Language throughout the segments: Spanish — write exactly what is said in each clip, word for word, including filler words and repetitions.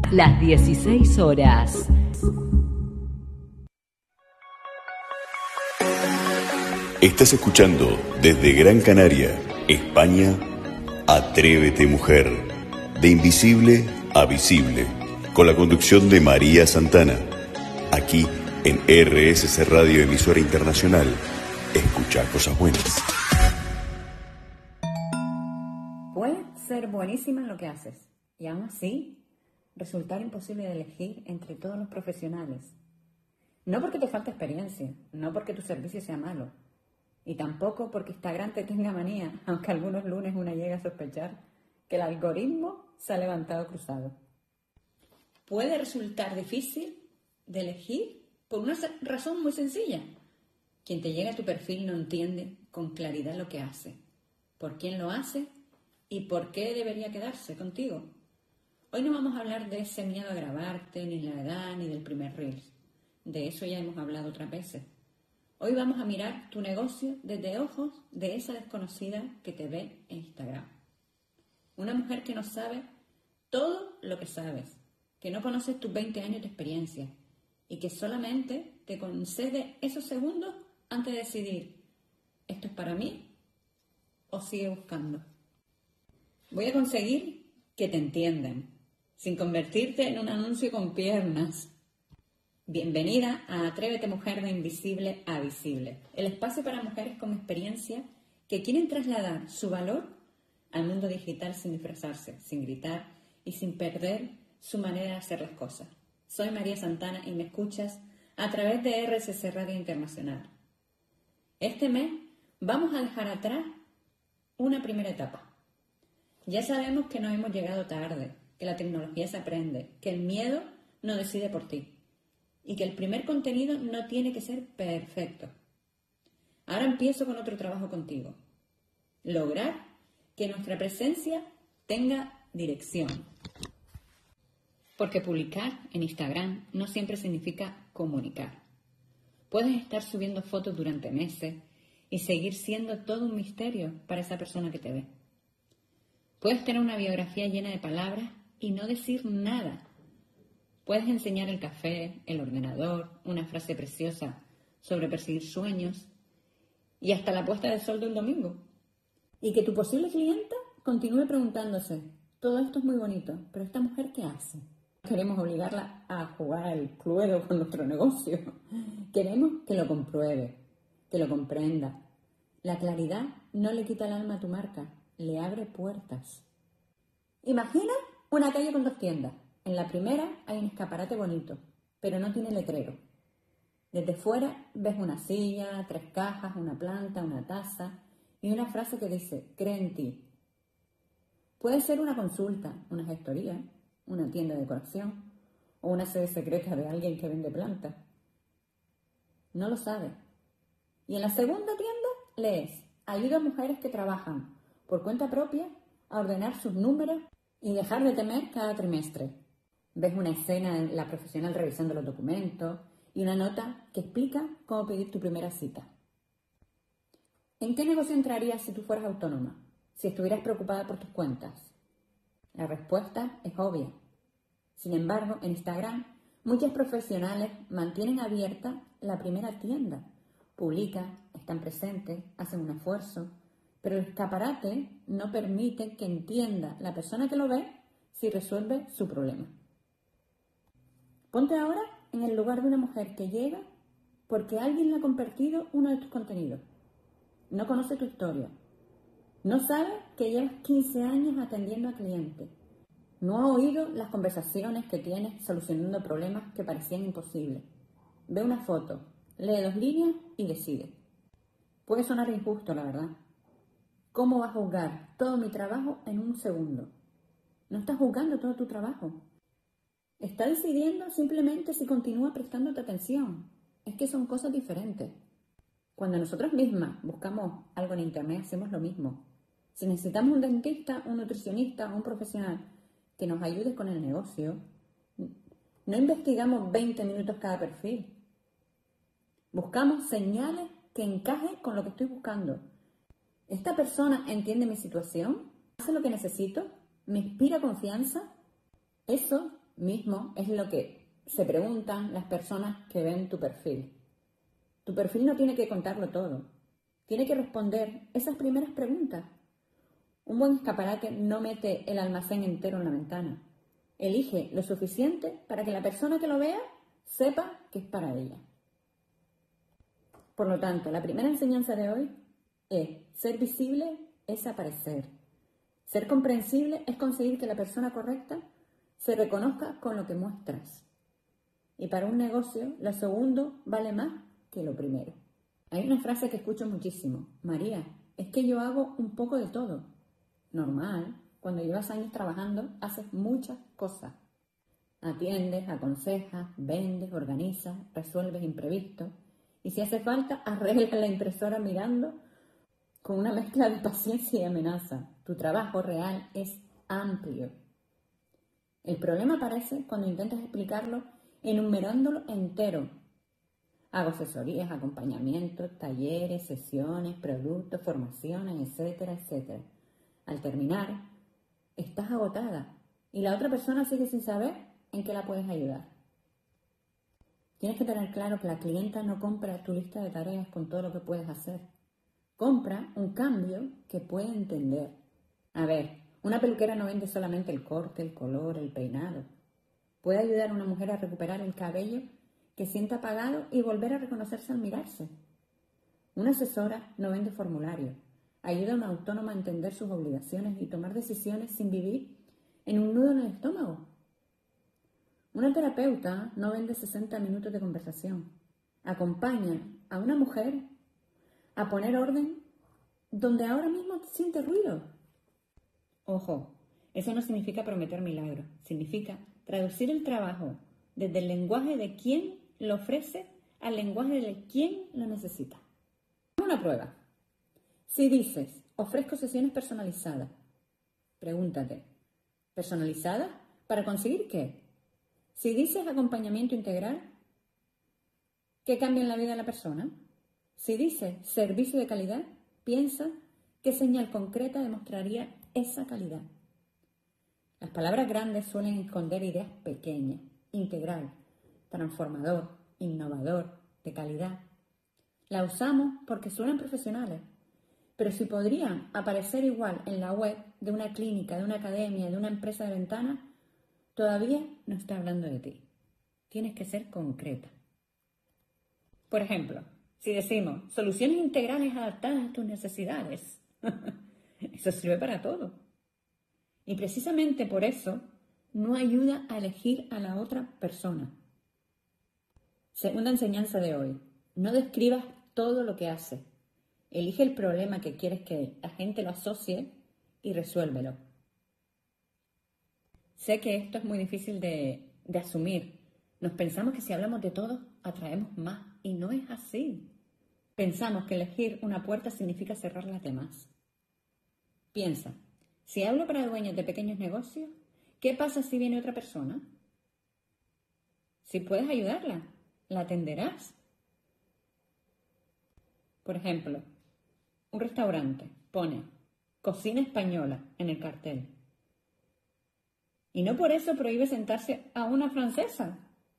las dieciséis horas. Estás escuchando desde Gran Canaria, España, Atrévete Mujer, de invisible a visible, con la conducción de María Santana, aquí en R S C Radio, emisora internacional. Escucha cosas buenas. Puedes ser buenísima en lo que haces y aún así resultar imposible de elegir entre todos los profesionales. No porque te falte experiencia, no porque tu servicio sea malo, y tampoco porque Instagram te tenga manía, aunque algunos lunes una llega a sospechar que el algoritmo se ha levantado cruzado. Puede resultar difícil de elegir por una razón muy sencilla. Quien te llega a tu perfil no entiende con claridad lo que hace, por quién lo hace y por qué debería quedarse contigo. Hoy no vamos a hablar de ese miedo a grabarte, ni la edad, ni del primer Reels. De eso ya hemos hablado otras veces. Hoy vamos a mirar tu negocio desde ojos de esa desconocida que te ve en Instagram. Una mujer que no sabe todo lo que sabes, que no conoce tus veinte años de experiencia y que solamente te concede esos segundos antes de decidir, ¿esto es para mí o sigue buscando? Voy a conseguir que te entiendan, sin convertirte en un anuncio con piernas. Bienvenida a Atrévete Mujer, de invisible a visible, el espacio para mujeres con experiencia que quieren trasladar su valor al mundo digital sin disfrazarse, sin gritar y sin perder su manera de hacer las cosas. Soy María Santana y me escuchas a través de R S C Radio Internacional. Este mes vamos a dejar atrás una primera etapa. Ya sabemos que no hemos llegado tarde, que la tecnología se aprende, que el miedo no decide por ti y que el primer contenido no tiene que ser perfecto. Ahora empiezo con otro trabajo contigo. Lograr que nuestra presencia tenga dirección. Porque publicar en Instagram no siempre significa comunicar. Puedes estar subiendo fotos durante meses y seguir siendo todo un misterio para esa persona que te ve. Puedes tener una biografía llena de palabras y no decir nada. Puedes enseñar el café, el ordenador, una frase preciosa sobre perseguir sueños y hasta la puesta de sol de un domingo. Y que tu posible clienta continúe preguntándose, todo esto es muy bonito, pero ¿esta mujer qué hace? Queremos obligarla a jugar al cluedo con nuestro negocio. Queremos que lo compruebe, que lo comprenda. La claridad no le quita el alma a tu marca, le abre puertas. Imagina una calle con dos tiendas. En la primera hay un escaparate bonito, pero no tiene letrero. Desde fuera ves una silla, tres cajas, una planta, una taza y una frase que dice, cree en ti. Puede ser una consulta, una gestoría, una tienda de decoración o una sede secreta de alguien que vende plantas. No lo sabes. Y en la segunda tienda lees, ayuda a mujeres que trabajan por cuenta propia a ordenar sus números y dejar de temer cada trimestre. Ves una escena de la profesional revisando los documentos y una nota que explica cómo pedir tu primera cita. ¿En qué negocio entrarías si tú fueras autónoma? Si estuvieras preocupada por tus cuentas. La respuesta es obvia. Sin embargo, en Instagram, muchas profesionales mantienen abierta la primera tienda. Publican, están presentes, hacen un esfuerzo, pero el escaparate no permite que entienda la persona que lo ve si resuelve su problema. Ponte ahora en el lugar de una mujer que llega porque alguien le ha compartido uno de tus contenidos. No conoce tu historia. No sabe que llevas quince años atendiendo a clientes. No ha oído las conversaciones que tienes solucionando problemas que parecían imposibles. Ve una foto, lee dos líneas y decide. Puede sonar injusto, la verdad. ¿Cómo vas a juzgar todo mi trabajo en un segundo? No estás juzgando todo tu trabajo. Está decidiendo simplemente si continúa prestándote atención. Es que son cosas diferentes. Cuando nosotras mismas buscamos algo en internet, hacemos lo mismo. Si necesitamos un dentista, un nutricionista o un profesional que nos ayude con el negocio, no investigamos veinte minutos cada perfil. Buscamos señales que encajen con lo que estoy buscando. ¿Esta persona entiende mi situación? ¿Hace lo que necesito? ¿Me inspira confianza? Eso mismo es lo que se preguntan las personas que ven tu perfil. Tu perfil no tiene que contarlo todo. Tiene que responder esas primeras preguntas. Un buen escaparate no mete el almacén entero en la ventana. Elige lo suficiente para que la persona que lo vea sepa que es para ella. Por lo tanto, la primera enseñanza de hoy es: ser visible es aparecer. Ser comprensible es conseguir que la persona correcta se reconozca con lo que muestras. Y para un negocio, lo segundo vale más que lo primero. Hay una frase que escucho muchísimo: María, es que yo hago un poco de todo. Normal, cuando llevas años trabajando, haces muchas cosas. Atiendes, aconsejas, vendes, organizas, resuelves imprevistos. Y si hace falta, arreglas la impresora mirando con una mezcla de paciencia y amenaza. Tu trabajo real es amplio. El problema aparece cuando intentas explicarlo enumerándolo entero. Hago asesorías, acompañamientos, talleres, sesiones, productos, formaciones, etcétera, etcétera. Al terminar, estás agotada y la otra persona sigue sin saber en qué la puedes ayudar. Tienes que tener claro que la clienta no compra tu lista de tareas con todo lo que puedes hacer. Compra un cambio que puede entender. A ver, una peluquera no vende solamente el corte, el color, el peinado. Puede ayudar a una mujer a recuperar el cabello que sienta apagado y volver a reconocerse al mirarse. Una asesora no vende formulario. Ayuda a una autónoma a entender sus obligaciones y tomar decisiones sin vivir en un nudo en el estómago. Una terapeuta no vende sesenta minutos de conversación. Acompaña a una mujer a poner orden donde ahora mismo siente ruido. Ojo, eso no significa prometer milagros. Significa traducir el trabajo desde el lenguaje de quien lo ofrece al lenguaje de quien lo necesita. Una prueba. Si dices, ofrezco sesiones personalizadas, pregúntate, ¿personalizadas? ¿Para conseguir qué? Si dices acompañamiento integral, ¿qué cambia en la vida de la persona? Si dices servicio de calidad, piensa qué señal concreta demostraría esa calidad. Las palabras grandes suelen esconder ideas pequeñas: integral, transformador, innovador, de calidad. La usamos porque suenan profesionales, pero si podrían aparecer igual en la web de una clínica, de una academia, de una empresa de ventanas, todavía no está hablando de ti. Tienes que ser concreta. Por ejemplo, si decimos soluciones integrales adaptadas a tus necesidades, eso sirve para todo. Y precisamente por eso no ayuda a elegir a la otra persona. Segunda enseñanza de hoy: no describas todo lo que haces. Elige el problema que quieres que la gente lo asocie y resuélvelo. Sé que esto es muy difícil de, de asumir. Nos pensamos que si hablamos de todo, atraemos más. Y no es así. Pensamos que elegir una puerta significa cerrar las demás. Piensa, si hablo para dueños de pequeños negocios, ¿qué pasa si viene otra persona? Si puedes ayudarla, ¿la atenderás? Por ejemplo, un restaurante pone cocina española en el cartel. Y no por eso prohíbe sentarse a una francesa.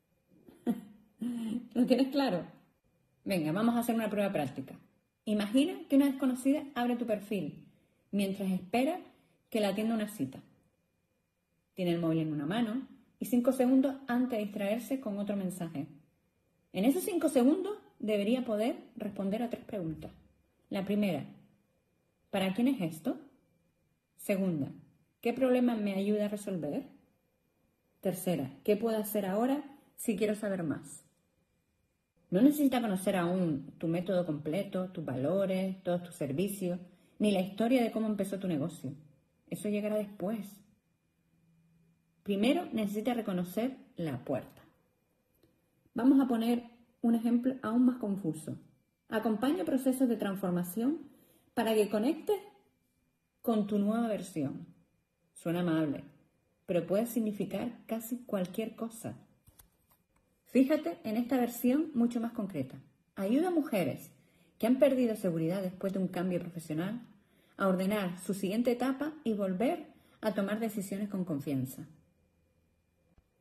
¿Lo tienes claro? Venga, vamos a hacer una prueba práctica. Imagina que una desconocida abre tu perfil mientras espera que la atienda una cita. Tiene el móvil en una mano y cinco segundos antes de distraerse con otro mensaje. En esos cinco segundos debería poder responder a tres preguntas. La primera, ¿para quién es esto? Segunda, ¿qué problema me ayuda a resolver? Tercera, ¿qué puedo hacer ahora si quiero saber más? No necesita conocer aún tu método completo, tus valores, todos tus servicios, ni la historia de cómo empezó tu negocio. Eso llegará después. Primero necesita reconocer la puerta. Vamos a poner un ejemplo aún más confuso. Acompaña procesos de transformación para que conectes con tu nueva versión. Suena amable, pero puede significar casi cualquier cosa. Fíjate en esta versión mucho más concreta. Ayuda a mujeres que han perdido seguridad después de un cambio profesional a ordenar su siguiente etapa y volver a tomar decisiones con confianza.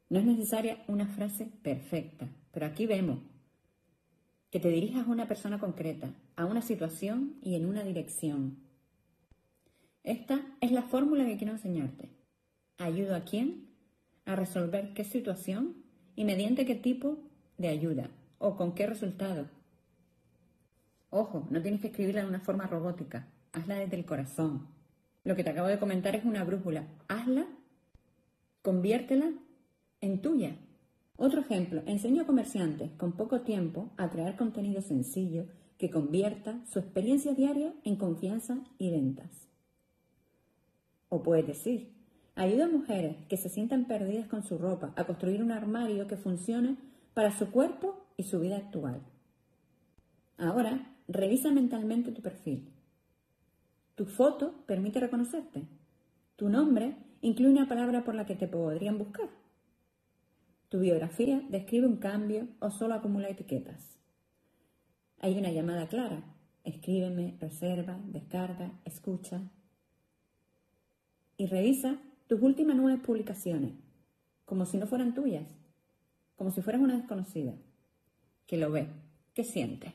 No es necesaria una frase perfecta, pero aquí vemos que te dirijas a una persona concreta, a una situación y en una dirección. Esta es la fórmula que quiero enseñarte. ¿Ayudo a quién? A resolver qué situación y mediante qué tipo de ayuda o con qué resultado. Ojo, no tienes que escribirla de una forma robótica, hazla desde el corazón. Lo que te acabo de comentar es una brújula, hazla, conviértela en tuya. Otro ejemplo, enseño a comerciantes con poco tiempo a crear contenido sencillo que convierta su experiencia diaria en confianza y ventas. O puedes decir, ayudo a mujeres que se sientan perdidas con su ropa a construir un armario que funcione para su cuerpo y su vida actual. Ahora, revisa mentalmente tu perfil. Tu foto permite reconocerte. Tu nombre incluye una palabra por la que te podrían buscar. Tu biografía describe un cambio o solo acumula etiquetas. Hay una llamada clara. Escríbeme, reserva, descarga, escucha. Y revisa tus últimas nueve publicaciones, como si no fueran tuyas, como si fueras una desconocida, que lo ve, que siente.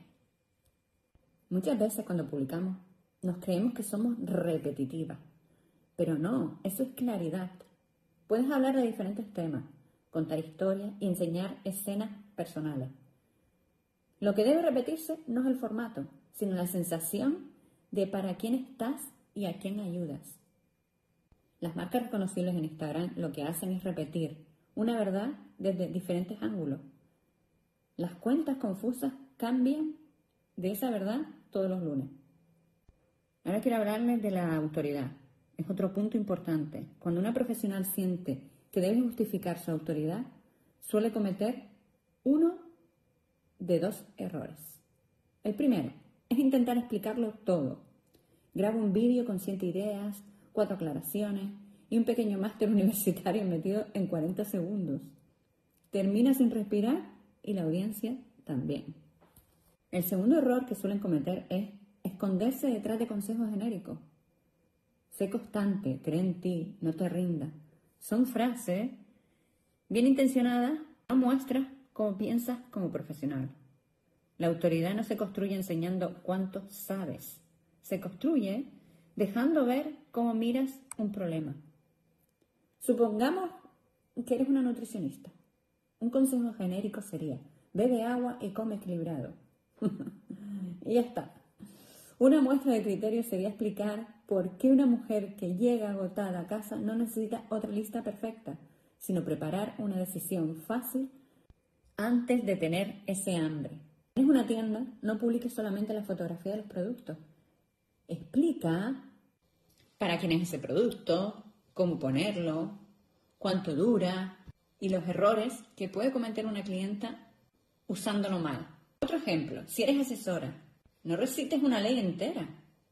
Muchas veces cuando publicamos nos creemos que somos repetitivas, pero no, eso es claridad. Puedes hablar de diferentes temas, contar historias y enseñar escenas personales. Lo que debe repetirse no es el formato, sino la sensación de para quién estás y a quién ayudas. Las marcas reconocibles en Instagram lo que hacen es repetir una verdad desde diferentes ángulos. Las cuentas confusas cambian de esa verdad todos los lunes. Ahora quiero hablarles de la autoridad. Es otro punto importante. Cuando una profesional siente que debe justificar su autoridad, suele cometer uno de dos errores. El primero es intentar explicarlo todo. Graba un vídeo con siete ideas, cuatro aclaraciones y un pequeño máster universitario metido en cuarenta segundos. Termina sin respirar y la audiencia también. El segundo error que suelen cometer es esconderse detrás de consejos genéricos. Sé constante, cree en ti, no te rindas. Son frases bien intencionadas, no muestras cómo piensas como profesional. La autoridad no se construye enseñando cuánto sabes. Se construye dejando ver cómo miras un problema. Supongamos que eres una nutricionista. Un consejo genérico sería, bebe agua y come equilibrado. Y ya está. Una muestra de criterio sería explicar por qué una mujer que llega agotada a casa no necesita otra lista perfecta, sino preparar una decisión fácil antes de tener ese hambre. Si tienes una tienda, no publiques solamente la fotografía de los productos. Explica para quién es ese producto, cómo ponerlo, cuánto dura y los errores que puede cometer una clienta usándolo mal. Otro ejemplo, si eres asesora, no recites una ley entera.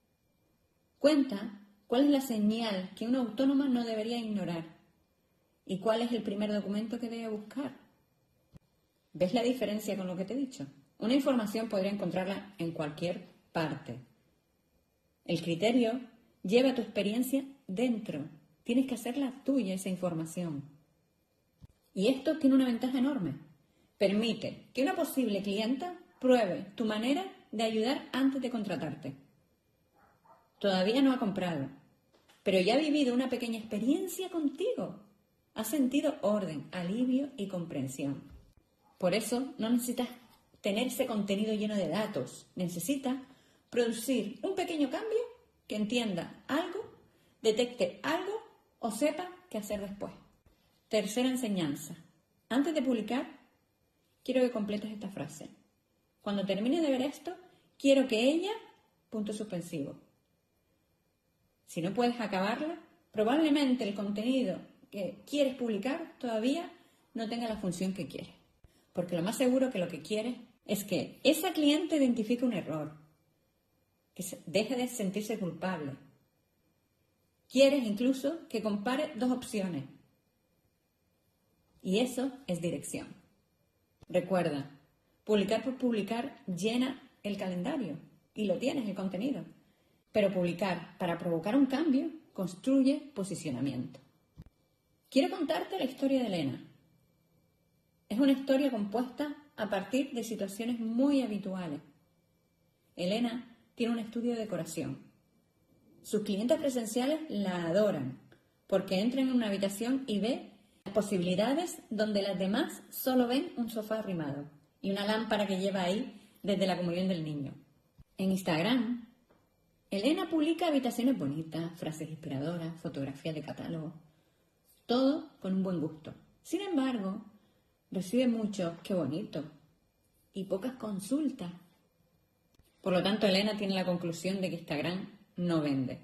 Cuenta cuál es la señal que una autónoma no debería ignorar y cuál es el primer documento que debe buscar. ¿Ves la diferencia con lo que te he dicho? Una información podría encontrarla en cualquier parte. El criterio lleva tu experiencia dentro. Tienes que hacerla tuya esa información. Y esto tiene una ventaja enorme. Permite que una posible clienta pruebe tu manera de ayudar antes de contratarte. Todavía no ha comprado, pero ya ha vivido una pequeña experiencia contigo. Ha sentido orden, alivio y comprensión. Por eso no necesitas tener ese contenido lleno de datos. Necesitas producir un pequeño cambio que entienda algo, detecte algo o sepa qué hacer después. Tercera enseñanza. Antes de publicar, quiero que completes esta frase. Cuando termine de ver esto, quiero que ella, punto suspensivo. Si no puedes acabarla, probablemente el contenido que quieres publicar todavía no tenga la función que quieres. Porque lo más seguro que lo que quieres es que esa cliente identifique un error, que deje de sentirse culpable. Quieres incluso que compare dos opciones. Y eso es dirección. Recuerda, publicar por publicar llena el calendario y lo tienes, el contenido. Pero publicar para provocar un cambio construye posicionamiento. Quiero contarte la historia de Elena. Es una historia compuesta a partir de situaciones muy habituales. Elena tiene un estudio de decoración. Sus clientes presenciales la adoran porque entra en una habitación y ve las posibilidades donde las demás solo ven un sofá arrimado y una lámpara que lleva ahí desde la comunión del niño. En Instagram, Elena publica habitaciones bonitas, frases inspiradoras, fotografías de catálogo, todo con un buen gusto. Sin embargo, recibe mucho "qué bonito" y pocas consultas. Por lo tanto, Elena tiene la conclusión de que Instagram no vende.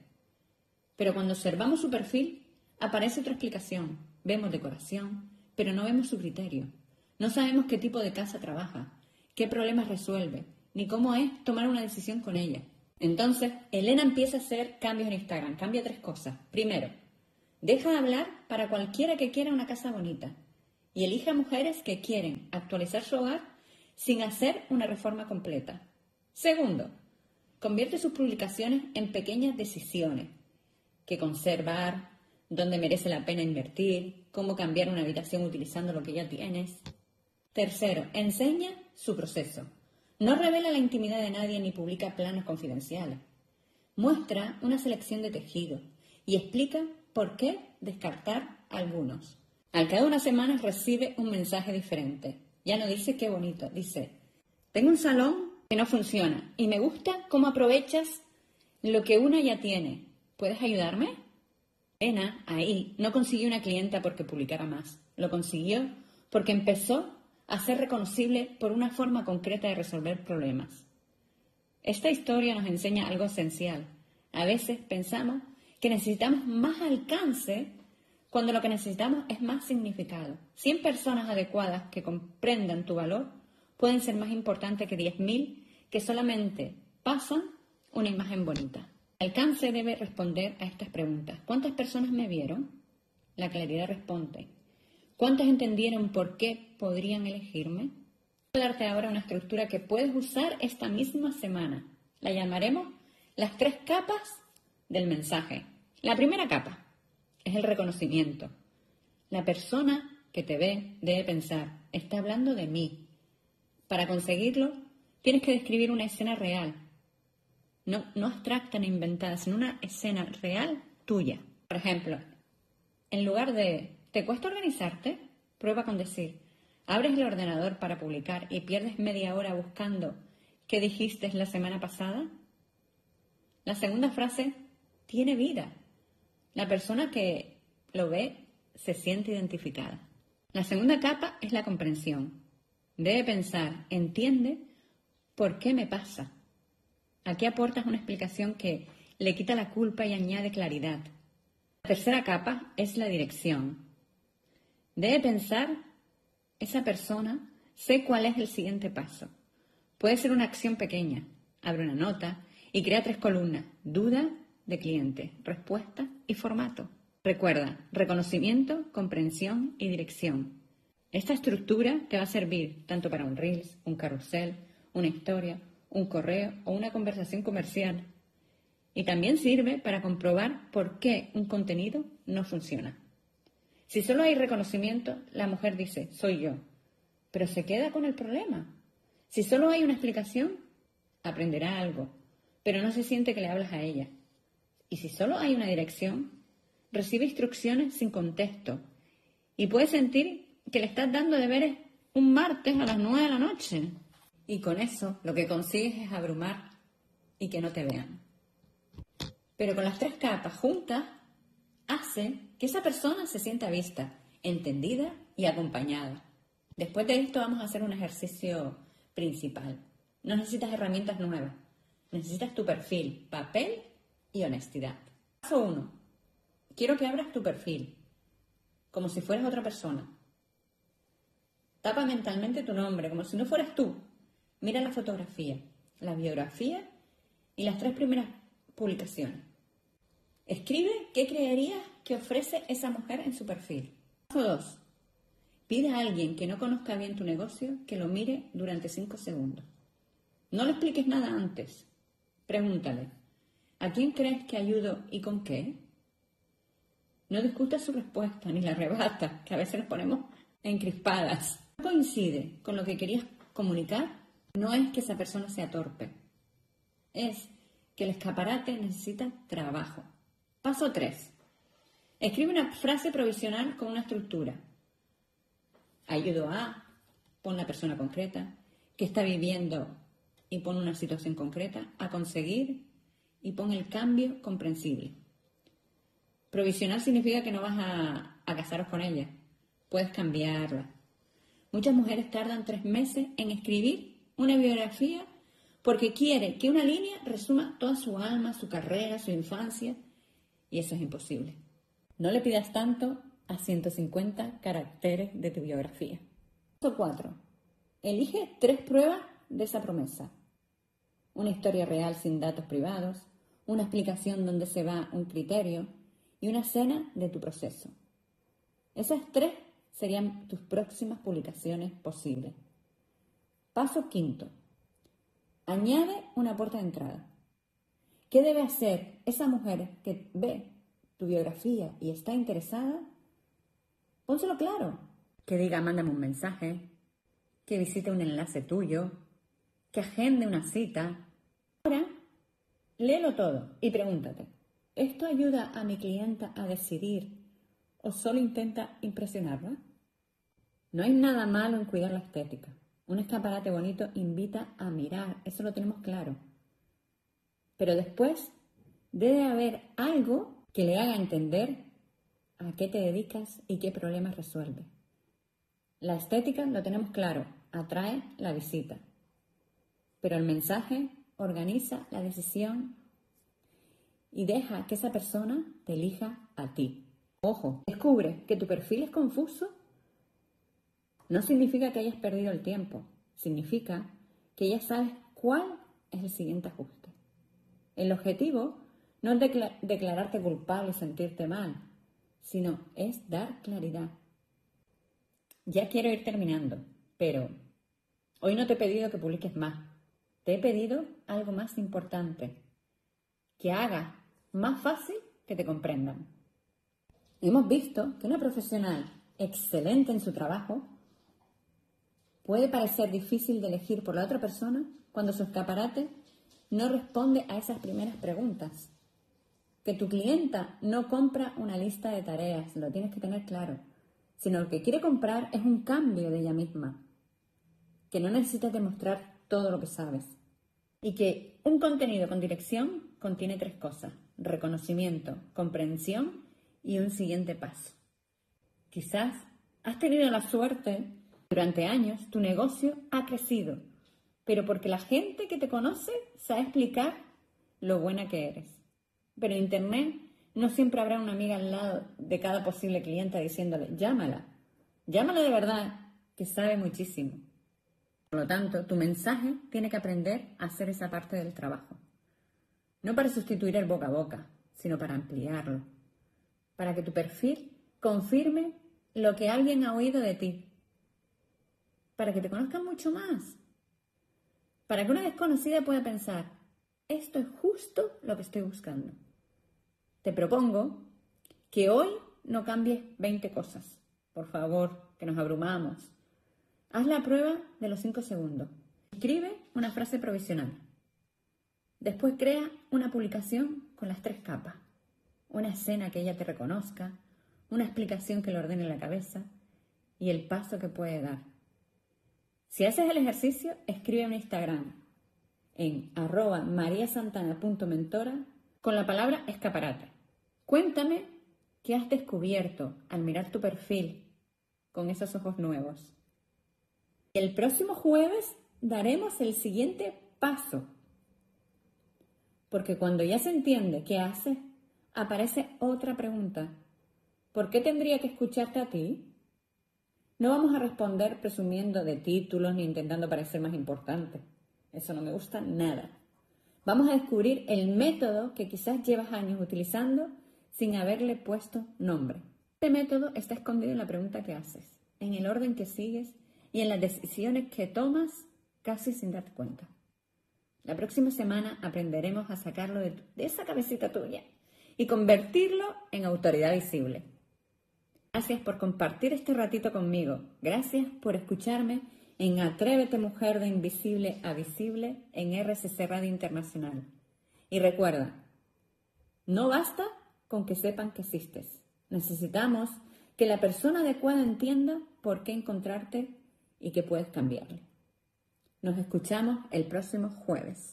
Pero cuando observamos su perfil, aparece otra explicación. Vemos decoración, pero no vemos su criterio. No sabemos qué tipo de casa trabaja, qué problemas resuelve, ni cómo es tomar una decisión con ella. Entonces, Elena empieza a hacer cambios en Instagram. Cambia tres cosas. Primero, deja de hablar para cualquiera que quiera una casa bonita y elige a mujeres que quieren actualizar su hogar sin hacer una reforma completa. Segundo, convierte sus publicaciones en pequeñas decisiones. Qué conservar, dónde merece la pena invertir, cómo cambiar una habitación utilizando lo que ya tienes. Tercero, enseña su proceso. No revela la intimidad de nadie ni publica planos confidenciales. Muestra una selección de tejidos y explica por qué descartar algunos. Al cabo de unas semanas recibe un mensaje diferente. Ya no dice "qué bonito", dice "tengo un salón que no funciona y me gusta cómo aprovechas lo que una ya tiene. ¿Puedes ayudarme?". Elena ahí no consiguió una clienta porque publicara más. Lo consiguió porque empezó a ser reconocible por una forma concreta de resolver problemas. Esta historia nos enseña algo esencial. A veces pensamos que necesitamos más alcance cuando lo que necesitamos es más significado. cien personas adecuadas que comprendan tu valor pueden ser más importantes que diez mil que solamente pasan una imagen bonita. El alcance debe responder a estas preguntas. ¿Cuántas personas me vieron? La claridad responde. ¿Cuántas entendieron por qué podrían elegirme? Voy a darte ahora una estructura que puedes usar esta misma semana. La llamaremos las tres capas del mensaje. La primera capa es el reconocimiento. La persona que te ve debe pensar, está hablando de mí. Para conseguirlo, tienes que describir una escena real. No, no abstracta ni inventada, sino una escena real tuya. Por ejemplo, en lugar de ¿te cuesta organizarte? Prueba con decir, abres el ordenador para publicar y pierdes media hora buscando qué dijiste la semana pasada. La segunda frase tiene vida. La persona que lo ve se siente identificada. La segunda capa es la comprensión. Debe pensar, entiende por qué me pasa. Aquí aportas una explicación que le quita la culpa y añade claridad. La tercera capa es la dirección. Debe pensar, esa persona, sé cuál es el siguiente paso. Puede ser una acción pequeña. Abre una nota y crea tres columnas. Duda de cliente, respuesta y formato. Recuerda, reconocimiento, comprensión y dirección. Esta estructura te va a servir tanto para un Reels, un carrusel, una historia, un correo o una conversación comercial. Y también sirve para comprobar por qué un contenido no funciona. Si solo hay reconocimiento, la mujer dice, soy yo, pero se queda con el problema. Si solo hay una explicación, aprenderá algo, pero no se siente que le hablas a ella. Y si solo hay una dirección, recibe instrucciones sin contexto y puede sentir que le estás dando deberes un martes a las nueve de la noche. Y con eso lo que consigues es abrumar y que no te vean. Pero con las tres capas juntas, hace que esa persona se sienta vista, entendida y acompañada. Después de esto vamos a hacer un ejercicio principal. No necesitas herramientas nuevas. Necesitas tu perfil, papel y honestidad. Paso uno. Quiero que abras tu perfil, como si fueras otra persona. Tapa mentalmente tu nombre, como si no fueras tú. Mira la fotografía, la biografía y las tres primeras publicaciones. Escribe qué creerías que ofrece esa mujer en su perfil. Paso dos. Pide a alguien que no conozca bien tu negocio que lo mire durante cinco segundos. No le expliques nada antes. Pregúntale, ¿a quién crees que ayudo y con qué? No discutas su respuesta ni la rebatas, que a veces nos ponemos encrispadas. coincide con lo que querías comunicar, no es que esa persona sea torpe, es que el escaparate necesita trabajo. Paso tres. Escribe una frase provisional con una estructura. Ayudo a, pon la persona concreta, que está viviendo y pon una situación concreta, a conseguir y pon el cambio comprensible. Provisional significa que no vas a, a casaros con ella, puedes cambiarla. Muchas mujeres tardan tres meses en escribir una biografía porque quiere que una línea resuma toda su alma, su carrera, su infancia, y eso es imposible. No le pidas tanto a ciento cincuenta caracteres de tu biografía. Paso cuatro. Elige tres pruebas de esa promesa. Una historia real sin datos privados, una explicación donde se va un criterio y una escena de tu proceso. Esas tres serían tus próximas publicaciones posibles. Paso quinto. Añade una puerta de entrada. ¿Qué debe hacer esa mujer que ve tu biografía y está interesada? Pónselo claro. Que diga, mándame un mensaje, que visite un enlace tuyo, que agende una cita. Ahora, léelo todo y pregúntate, ¿esto ayuda a mi clienta a decidir o solo intenta impresionarla? No hay nada malo en cuidar la estética. Un escaparate bonito invita a mirar, eso lo tenemos claro. Pero después debe haber algo que le haga entender a qué te dedicas y qué problemas resuelve. La estética lo tenemos claro, atrae la visita. Pero el mensaje organiza la decisión y deja que esa persona te elija a ti. Ojo, descubre que tu perfil es confuso. No significa que hayas perdido el tiempo, significa que ya sabes cuál es el siguiente ajuste. El objetivo no es decla- declararte culpable y sentirte mal, sino es dar claridad. Ya quiero ir terminando, pero hoy no te he pedido que publiques más. Te he pedido algo más importante, que haga más fácil que te comprendan. Hemos visto que una profesional excelente en su trabajo puede parecer difícil de elegir por la otra persona cuando su escaparate no responde a esas primeras preguntas. Que tu clienta no compra una lista de tareas, lo tienes que tener claro, sino lo que quiere comprar es un cambio de ella misma. Que no necesitas demostrar todo lo que sabes. Y que un contenido con dirección contiene tres cosas: reconocimiento, comprensión y un siguiente paso. Quizás has tenido la suerte. Durante años tu negocio ha crecido, pero porque la gente que te conoce sabe explicar lo buena que eres. Pero en Internet no siempre habrá una amiga al lado de cada posible cliente diciéndole, llámala, llámala de verdad, que sabe muchísimo. Por lo tanto, tu mensaje tiene que aprender a hacer esa parte del trabajo. No para sustituir el boca a boca, sino para ampliarlo. Para que tu perfil confirme lo que alguien ha oído de ti. Para que te conozcan mucho más. Para que una desconocida pueda pensar, esto es justo lo que estoy buscando. Te propongo que hoy no cambies veinte cosas. Por favor, que nos abrumamos. Haz la prueba de los cinco segundos. Escribe una frase provisional. Después crea una publicación con las tres capas. Una escena que ella te reconozca, una explicación que le ordene la cabeza y el paso que puede dar. Si haces el ejercicio, escribe un Instagram en arroba mariasantana punto mentora con la palabra escaparate. Cuéntame qué has descubierto al mirar tu perfil con esos ojos nuevos. El próximo jueves daremos el siguiente paso. Porque cuando ya se entiende qué haces, aparece otra pregunta. ¿Por qué tendría que escucharte a ti? No vamos a responder presumiendo de títulos ni intentando parecer más importante. Eso no me gusta nada. Vamos a descubrir el método que quizás llevas años utilizando sin haberle puesto nombre. Este método está escondido en la pregunta que haces, en el orden que sigues y en las decisiones que tomas casi sin darte cuenta. La próxima semana aprenderemos a sacarlo de, tu, de esa cabecita tuya y convertirlo en autoridad visible. Gracias por compartir este ratito conmigo. Gracias por escucharme en Atrévete Mujer, de Invisible a Visible en R C C Radio Internacional. Y recuerda, no basta con que sepan que existes. Necesitamos que la persona adecuada entienda por qué encontrarte y que puedes cambiarle. Nos escuchamos el próximo jueves.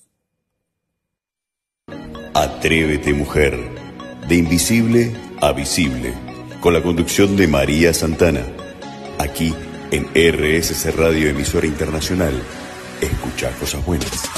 Atrévete Mujer, de Invisible a Visible, con la conducción de María Santana, aquí en R S C Radio, emisora internacional. Escucha cosas buenas.